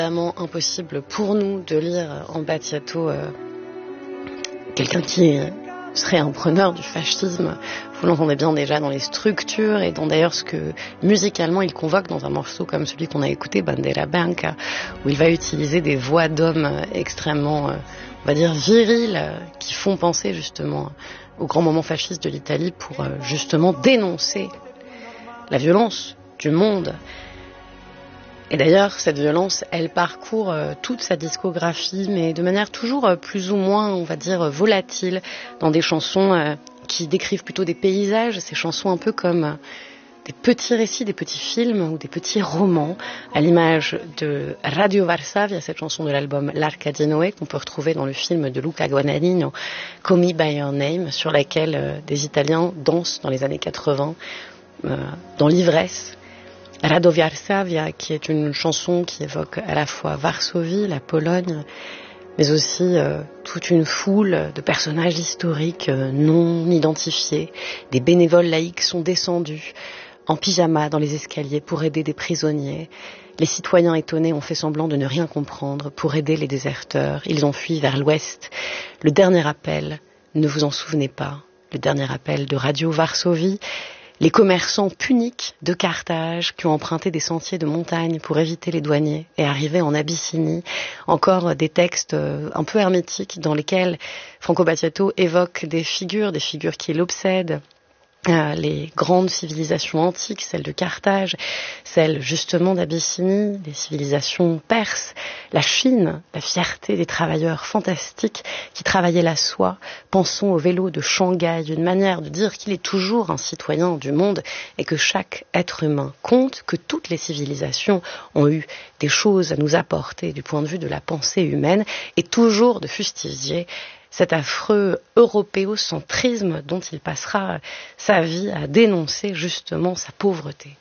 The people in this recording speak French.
Vraiment impossible pour nous de lire en Battiato quelqu'un qui serait un preneur du fascisme. Vous l'entendez bien déjà dans les structures et dans d'ailleurs ce que musicalement il convoque dans un morceau comme celui qu'on a écouté, Bandera Bianca, où il va utiliser des voix d'hommes extrêmement, on va dire, viriles, qui font penser justement au grand moment fasciste de l'Italie pour justement dénoncer la violence du monde. Et d'ailleurs, cette violence, elle parcourt toute sa discographie, mais de manière toujours plus ou moins, on va dire, volatile, dans des chansons qui décrivent plutôt des paysages, ces chansons un peu comme des petits récits, des petits films ou des petits romans, à l'image de Radio Varsavia, cette chanson de l'album L'Arca di Noè, qu'on peut retrouver dans le film de Luca Guadagnino, Call Me By Your Name, sur laquelle des Italiens dansent dans les années 80, dans l'ivresse. Radio Varsavia, qui est une chanson qui évoque à la fois Varsovie, la Pologne, mais aussi toute une foule de personnages historiques non identifiés. Des bénévoles laïcs sont descendus en pyjama dans les escaliers pour aider des prisonniers. Les citoyens étonnés ont fait semblant de ne rien comprendre pour aider les déserteurs. Ils ont fui vers l'ouest. Le dernier appel, ne vous en souvenez pas, le dernier appel de Radio Varsovie. Les commerçants puniques de Carthage qui ont emprunté des sentiers de montagne pour éviter les douaniers et arriver en Abyssinie. Encore des textes un peu hermétiques dans lesquels Franco Battiato évoque des figures qui l'obsèdent. Les grandes civilisations antiques, celles de Carthage, celles justement d'Abyssinie, les civilisations perses, la Chine, la fierté des travailleurs fantastiques qui travaillaient la soie. Pensons au vélo de Shanghai, une manière de dire qu'il est toujours un citoyen du monde et que chaque être humain compte, que toutes les civilisations ont eu des choses à nous apporter du point de vue de la pensée humaine et toujours de fustiger cet affreux européocentrisme dont il passera sa vie à dénoncer justement sa pauvreté.